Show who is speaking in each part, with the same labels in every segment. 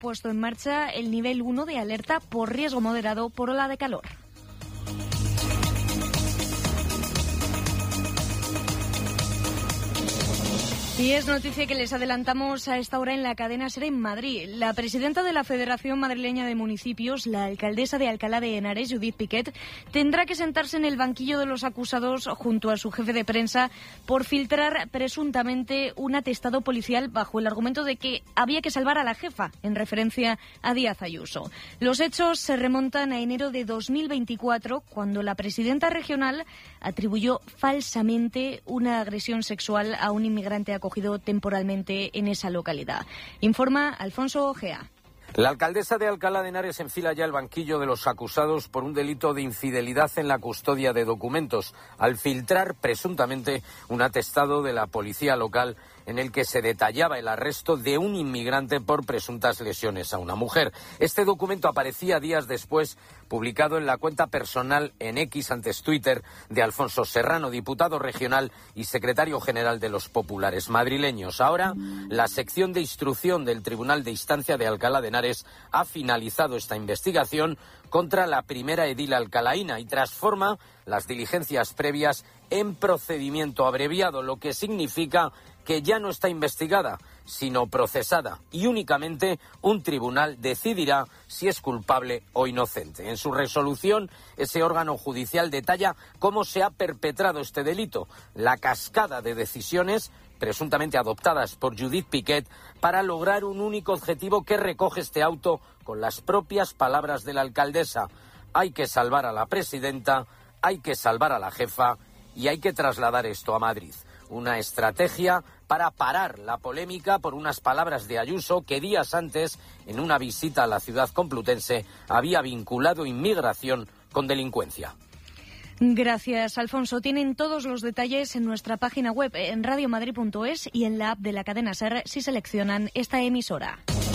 Speaker 1: puesto en marcha el nivel 1 de alerta por riesgo moderado por ola de calor. Y es noticia que les adelantamos a esta hora en la cadena SER en Madrid. La presidenta de la Federación Madrileña de Municipios, la alcaldesa de Alcalá de Henares, Judith Piquet, tendrá que sentarse en el banquillo de los acusados junto a su jefe de prensa por filtrar presuntamente un atestado policial bajo el argumento de que había que salvar a la jefa, en referencia a Díaz Ayuso. Los hechos se remontan a enero de 2024, cuando la presidenta regional atribuyó falsamente una agresión sexual a un inmigrante acogido temporalmente en esa localidad. Informa Alfonso Ojea.
Speaker 2: La alcaldesa de Alcalá de Henares enfila ya el banquillo de los acusados por un delito de infidelidad en la custodia de documentos, al filtrar presuntamente un atestado de la policía local en el que se detallaba el arresto de un inmigrante por presuntas lesiones a una mujer. Este documento aparecía días después publicado en la cuenta personal en X, antes Twitter, de Alfonso Serrano, diputado regional y secretario general de los populares madrileños. Ahora, la sección de instrucción del Tribunal de Instancia de Alcalá de Henares ha finalizado esta investigación contra la primera edil alcalaína y transforma las diligencias previas en procedimiento abreviado, lo que significa que ya no está investigada, sino procesada, y únicamente un tribunal decidirá si es culpable o inocente. En su resolución, ese órgano judicial detalla cómo se ha perpetrado este delito, la cascada de decisiones presuntamente adoptadas por Judith Piquet para lograr un único objetivo que recoge este auto con las propias palabras de la alcaldesa. Hay que salvar a la presidenta, hay que salvar a la jefa y hay que trasladar esto a Madrid. Una estrategia para parar la polémica por unas palabras de Ayuso que días antes, en una visita a la ciudad complutense, había vinculado inmigración con delincuencia.
Speaker 1: Gracias, Alfonso. Tienen todos los detalles en nuestra página web en radiomadrid.es y en la app de la cadena SER si seleccionan esta emisora.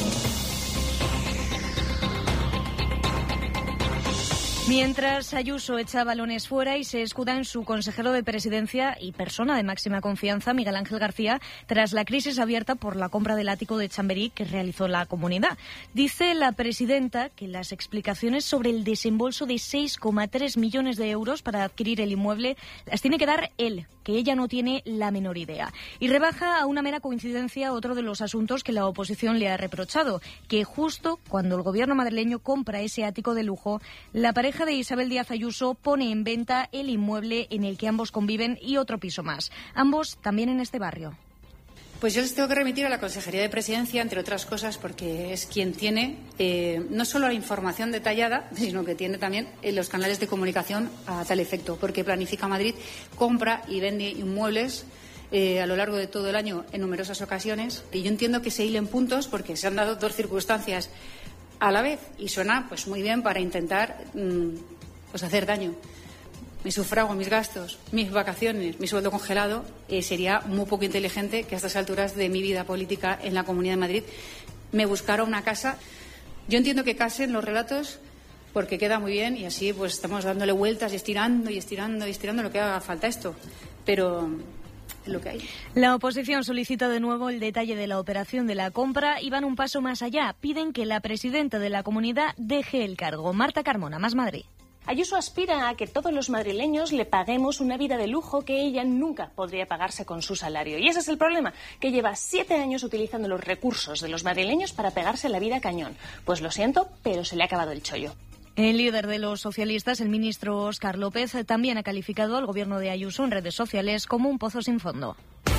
Speaker 1: Mientras Ayuso echa balones fuera y se escuda en su consejero de presidencia y persona de máxima confianza, Miguel Ángel García, tras la crisis abierta por la compra del ático de Chamberí que realizó la comunidad. Dice la presidenta que las explicaciones sobre el desembolso de 6,3 millones de euros para adquirir el inmueble las tiene que dar él, que ella no tiene la menor idea. Y rebaja a una mera coincidencia otro de los asuntos que la oposición le ha reprochado, que justo cuando el gobierno madrileño compra ese ático de lujo, la pareja de Isabel Díaz Ayuso pone en venta el inmueble en el que ambos conviven y otro piso más, ambos también en este barrio.
Speaker 3: Pues yo les tengo que remitir a la Consejería de Presidencia, entre otras cosas, porque es quien tiene no solo la información detallada, sino que tiene también los canales de comunicación a tal efecto, porque Planifica Madrid compra y vende inmuebles a lo largo de todo el año en numerosas ocasiones. Y yo entiendo que se hilen puntos porque se han dado dos circunstancias a la vez y suena pues muy bien para intentar pues hacer daño. Mi sufrago, mis gastos, mis vacaciones, mi sueldo congelado, sería muy poco inteligente que a estas alturas de mi vida política en la Comunidad de Madrid me buscara una casa. Yo entiendo que casen los relatos porque queda muy bien y así pues estamos dándole vueltas y estirando lo que haga falta esto, pero lo que hay.
Speaker 1: La oposición solicita de nuevo el detalle de la operación de la compra y van un paso más allá. Piden que la presidenta de la comunidad deje el cargo. Marta Carmona, Más Madrid.
Speaker 4: Ayuso aspira a que todos los madrileños le paguemos una vida de lujo que ella nunca podría pagarse con su salario. Y ese es el problema, que lleva 7 años utilizando los recursos de los madrileños para pegarse la vida a cañón. Pues lo siento, pero se le ha acabado el chollo.
Speaker 1: El líder de los socialistas, el ministro Óscar López, también ha calificado al gobierno de Ayuso en redes sociales como un pozo sin fondo.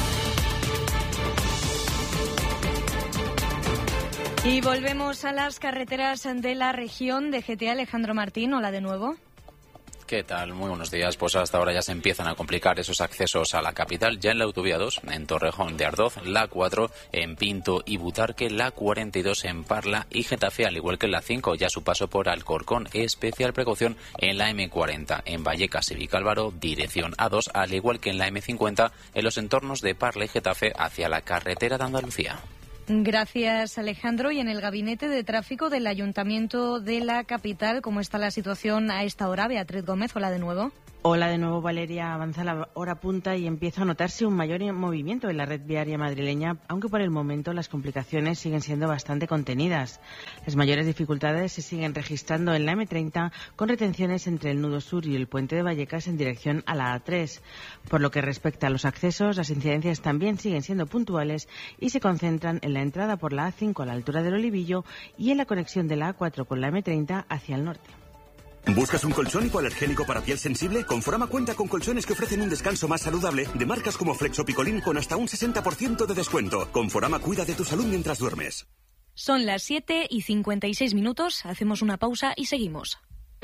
Speaker 1: Y volvemos a las carreteras de la región de GTA. Alejandro Martín, hola de nuevo.
Speaker 5: ¿Qué tal? Muy buenos días. Pues hasta ahora ya se empiezan a complicar esos accesos a la capital. Ya en la autovía 2, en Torrejón de Ardoz, la 4 en Pinto y Butarque, la 42 en Parla y Getafe, al igual que la 5, ya su paso por Alcorcón. Especial precaución en la M40, en Vallecas y Vicálvaro, dirección A2, al igual que en la M50, en los entornos de Parla y Getafe hacia la carretera de Andalucía.
Speaker 1: Gracias, Alejandro. Y en el Gabinete de Tráfico del Ayuntamiento de la capital, ¿cómo está la situación a esta hora? Beatriz Gómez, hola de nuevo.
Speaker 6: Hola de nuevo, Valeria. Avanza la hora punta y empieza a notarse un mayor movimiento en la red viaria madrileña, aunque por el momento las complicaciones siguen siendo bastante contenidas. Las mayores dificultades se siguen registrando en la M30, con retenciones entre el nudo sur y el puente de Vallecas en dirección a la A3. Por lo que respecta a los accesos, las incidencias también siguen siendo puntuales y se concentran en la entrada por la A5 a la altura del Olivillo y en la conexión de la A4 con la M30 hacia el norte.
Speaker 7: ¿Buscas un colchón hipoalergénico para piel sensible? Conforama cuenta con colchones que ofrecen un descanso más saludable de marcas como Flexo Picolín con hasta un 60% de descuento. Conforama cuida de tu salud mientras duermes.
Speaker 1: Son las 7:56. Hacemos una pausa y seguimos.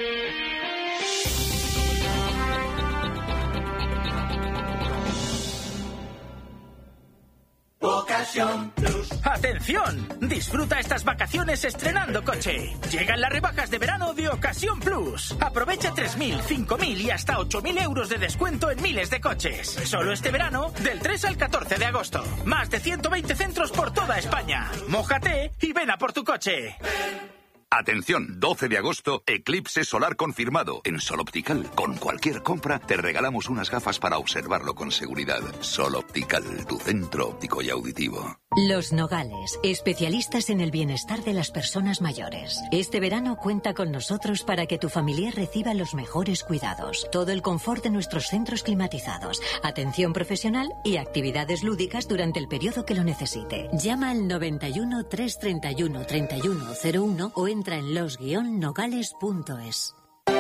Speaker 8: Ocasión Plus. ¡Atención! Disfruta estas vacaciones estrenando coche. Llegan las rebajas de verano de Ocasión Plus. Aprovecha 3.000, 5.000 y hasta 8.000 euros de descuento en miles de coches. Solo este verano, del 3 al 14 de agosto. Más de 120 centros por toda España. Mójate y ven a por tu coche.
Speaker 9: Atención, 12 de agosto, eclipse solar confirmado. En Sol Optical, con cualquier compra, te regalamos unas gafas para observarlo con seguridad. Sol Optical, tu centro óptico y auditivo.
Speaker 10: Los Nogales, especialistas en el bienestar de las personas mayores. Este verano cuenta con nosotros para que tu familiar reciba los mejores cuidados. Todo el confort de nuestros centros climatizados, atención profesional y actividades lúdicas durante el periodo que lo necesite. Llama al 91 331 3101 o entra en los-nogales.es.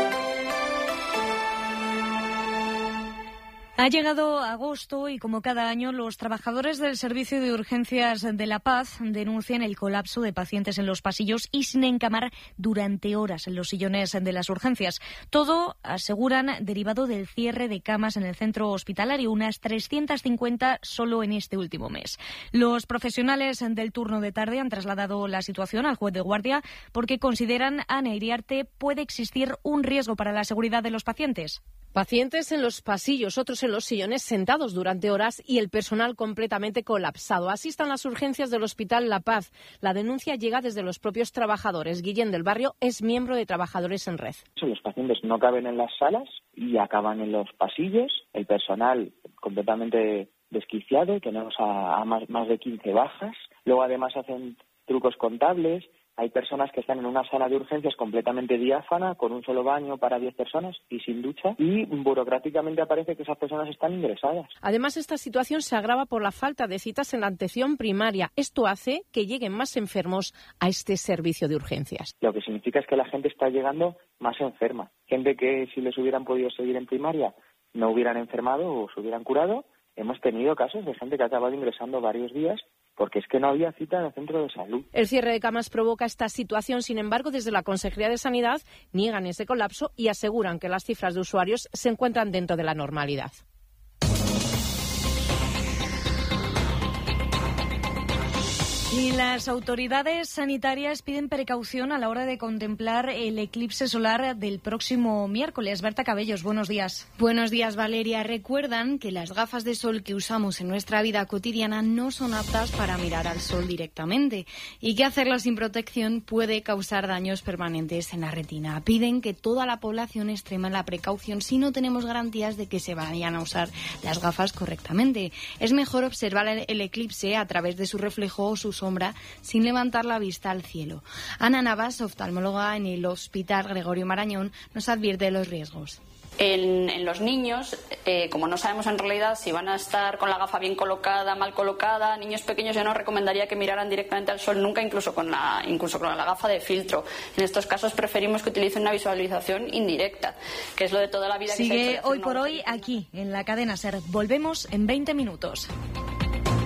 Speaker 1: Ha llegado agosto y, como cada año, los trabajadores del Servicio de Urgencias de La Paz denuncian el colapso de pacientes en los pasillos y sin encamar durante horas en los sillones de las urgencias. Todo, aseguran, derivado del cierre de camas en el centro hospitalario, unas 350 solo en este último mes. Los profesionales del turno de tarde han trasladado la situación al juez de guardia porque consideran, Ana Iriarte, puede existir un riesgo para la seguridad de los pacientes.
Speaker 11: Pacientes en los pasillos, otros en los sillones sentados durante horas y el personal completamente colapsado. Así están las urgencias del Hospital La Paz. La denuncia llega desde los propios trabajadores. Guillén del Barrio es miembro de Trabajadores en Red.
Speaker 12: Los pacientes no caben en las salas y acaban en los pasillos. El personal completamente desquiciado. Tenemos a más de 15 bajas. Luego además hacen trucos contables. Hay personas que están en una sala de urgencias completamente diáfana, con un solo baño para 10 personas y sin ducha, y burocráticamente aparece que esas personas están ingresadas.
Speaker 11: Además, esta situación se agrava por la falta de citas en la atención primaria. Esto hace que lleguen más enfermos a este servicio de urgencias.
Speaker 12: Lo que significa es que la gente está llegando más enferma. Gente que, si les hubieran podido seguir en primaria, no hubieran enfermado o se hubieran curado. Hemos tenido casos de gente que ha acabado ingresando varios días porque es que no había cita en el centro de salud.
Speaker 11: El cierre de camas provoca esta situación. Sin embargo, desde la Consejería de Sanidad niegan ese colapso y aseguran que las cifras de usuarios se encuentran dentro de la normalidad.
Speaker 1: Y las autoridades sanitarias piden precaución a la hora de contemplar el eclipse solar del próximo miércoles. Berta Cabellos, buenos días.
Speaker 13: Buenos días, Valeria. Recuerdan que las gafas de sol que usamos en nuestra vida cotidiana no son aptas para mirar al sol directamente y que hacerlo sin protección puede causar daños permanentes en la retina. Piden que toda la población extrema la precaución si no tenemos garantías de que se vayan a usar las gafas correctamente. Es mejor observar el eclipse a través de su reflejo o su sombra sin levantar la vista al cielo. Ana Navas, oftalmóloga en el Hospital Gregorio Marañón, nos advierte de los riesgos.
Speaker 14: En los niños, como no sabemos en realidad si van a estar con la gafa bien colocada, mal colocada, niños pequeños yo no recomendaría que miraran directamente al sol nunca, incluso con la gafa de filtro. En estos casos preferimos que utilicen una visualización indirecta, que es lo de toda la vida.
Speaker 1: Sigue Hoy por Hoy aquí, en la cadena SER. Volvemos en 20 minutos.